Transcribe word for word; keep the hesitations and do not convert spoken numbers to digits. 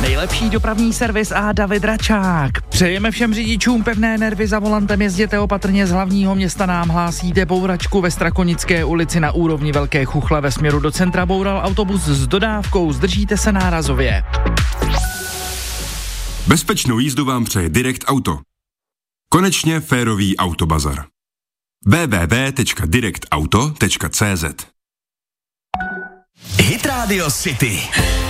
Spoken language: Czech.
Nejlepší dopravní servis a David Račák. Přejeme všem řidičům pevné nervy za volantem, jezděte opatrně, z hlavního města nám hlásíte bouračku ve Strakonické ulici na úrovni Velké Chuchle ve směru do centra boural autobus s dodávkou, zdržíte se nárazově. Bezpečnou jízdu vám přeje Direct Auto. Konečně férový autobazar. w w w tečka direct auto tečka c z Hit Radio City.